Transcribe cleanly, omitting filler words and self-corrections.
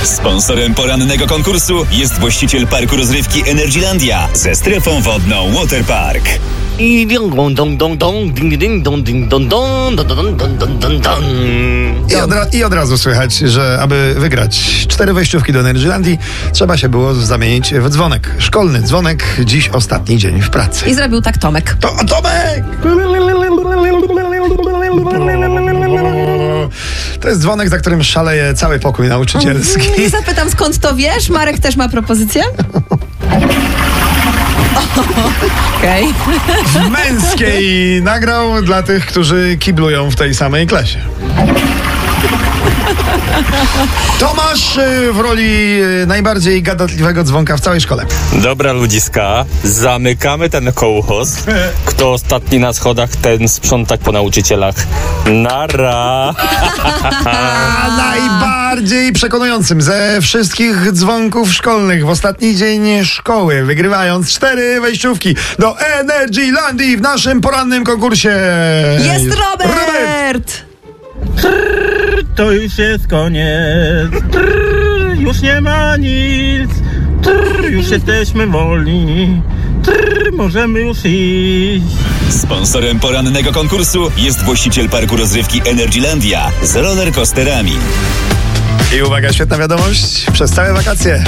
Sponsorem porannego konkursu jest właściciel parku rozrywki Energylandia ze strefą wodną Waterpark. I od razu słychać, że aby wygrać 4 wejściówki do Energylandii, trzeba się było zamienić w dzwonek. Szkolny dzwonek, dziś ostatni dzień w pracy. I zrobił tak Tomek. Tomek! To jest dzwonek, za którym szaleje cały pokój nauczycielski. Nie zapytam, skąd to wiesz? Marek też ma propozycję? Okej. W męskiej nagrał dla tych, którzy kiblują w tej samej klasie. Tomasz w roli najbardziej gadatliwego dzwonka w całej szkole. Dobra, ludziska, zamykamy ten kołchoz. Kto ostatni na schodach, ten sprzątać po nauczycielach. Nara! A najbardziej przekonującym ze wszystkich dzwonków szkolnych w ostatni dzień szkoły, wygrywając 4 wejściówki do Energylandii w naszym porannym konkursie. Jest Robert! To już jest koniec. Już nie ma nic. Już jesteśmy wolni. Możemy już iść. Sponsorem porannego konkursu jest właściciel parku rozrywki Energylandia z rollercoasterami. I uwaga, świetna wiadomość, przez całe wakacje